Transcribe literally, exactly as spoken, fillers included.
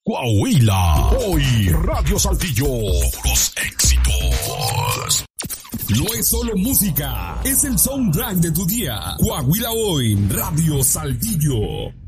Coahuila. Hoy, Radio Saltillo. Los éxitos. No es solo música, es el soundtrack de tu día. Coahuila Hoy, Radio Saltillo.